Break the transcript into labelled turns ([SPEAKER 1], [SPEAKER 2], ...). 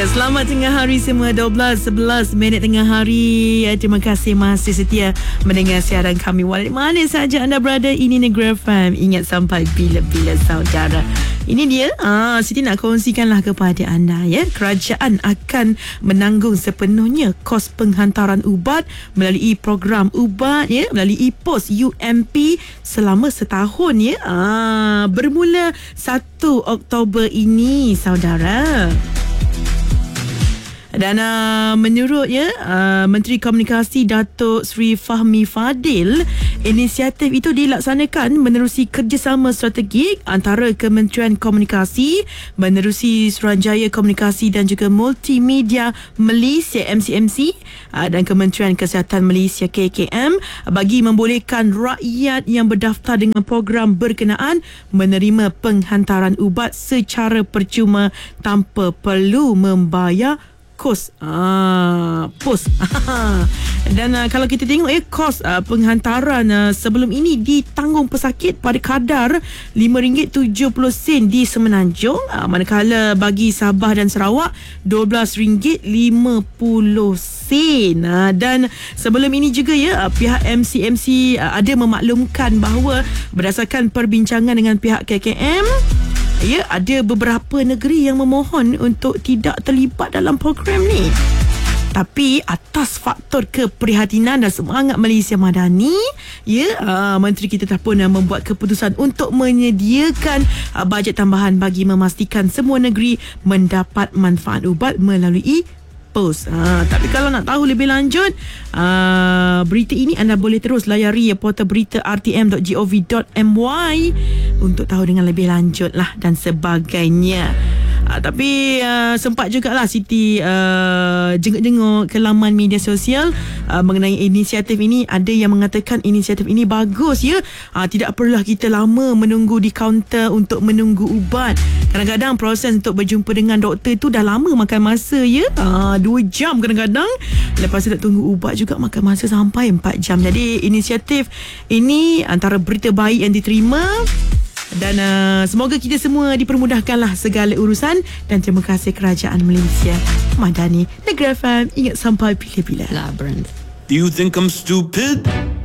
[SPEAKER 1] Selamat tengah hari semua. 11 minit tengah hari. Terima kasih masih setia mendengar siaran kami. Walau mana saja anda berada, ini Negeri FM. Ingat sampai bila-bila saudara. Ini dia, Siti nak kongsikanlah kepada anda ya. Kerajaan akan menanggung sepenuhnya kos penghantaran ubat melalui program ubat ya, melalui pos UMP selama setahun ya. Bermula 1 Oktober ini saudara. Dan menurut Menteri Komunikasi Datuk Seri Fahmi Fadil, inisiatif itu dilaksanakan menerusi kerjasama strategik antara Kementerian Komunikasi, menerusi Suruhanjaya Komunikasi dan juga Multimedia Malaysia MCMC dan Kementerian Kesihatan Malaysia KKM bagi membolehkan rakyat yang berdaftar dengan program berkenaan menerima penghantaran ubat secara percuma tanpa perlu membayar kos pos. Dan kalau kita tengok kos penghantaran sebelum ini ditanggung pesakit pada kadar RM5.70 di Semenanjung, manakala bagi Sabah dan Sarawak RM12.50. Dan sebelum ini juga pihak MCMC ada memaklumkan bahawa berdasarkan perbincangan dengan pihak KKM, ada beberapa negeri yang memohon untuk tidak terlibat dalam program ni. Tapi atas faktor keprihatinan dan semangat Malaysia Madani, menteri kita pun membuat keputusan untuk menyediakan bajet tambahan bagi memastikan semua negeri mendapat manfaat ubat melalui pos. Tapi kalau nak tahu lebih lanjut berita ini, anda boleh terus layari portal berita rtm.gov.my untuk tahu dengan lebih lanjut lah dan sebagainya. Tapi sempat jugalah Siti jenguk-jenguk ke laman media sosial mengenai inisiatif ini. Ada yang mengatakan inisiatif ini bagus tidak perlulah kita lama menunggu di kaunter untuk menunggu ubat. Kadang-kadang proses untuk berjumpa dengan doktor tu dah lama makan masa 2 jam kadang-kadang. Lepas tu nak tunggu ubat juga makan masa sampai 4 jam. Jadi inisiatif ini antara berita baik yang diterima. Dan semoga kita semua dipermudahkanlah segala urusan. Dan terima kasih Kerajaan Malaysia Madani. Negeri FM, ingat sampai bila-bila.
[SPEAKER 2] Do you think I'm stupid?